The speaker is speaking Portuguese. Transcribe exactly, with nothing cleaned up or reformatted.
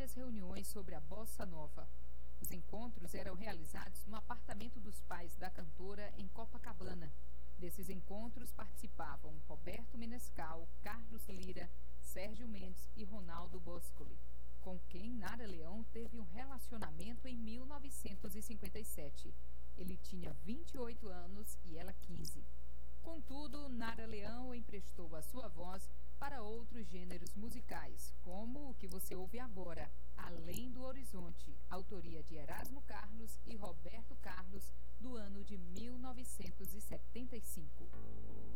várias reuniões sobre a bossa nova. Os encontros eram realizados no apartamento dos pais da cantora em Copacabana. Desses encontros participavam Roberto Menescal, Carlos Lira, Sérgio Mendes e Ronaldo Boscoli, com quem Nara Leão teve um relacionamento em mil novecentos e cinquenta e sete. Ele tinha vinte e oito anos e ela quinze. Contudo, Nara Leão emprestou a sua voz para outros gêneros musicais, como o que você ouve agora, Além do Horizonte, autoria de Erasmo Carlos e Roberto Carlos, do ano de mil novecentos e setenta e cinco.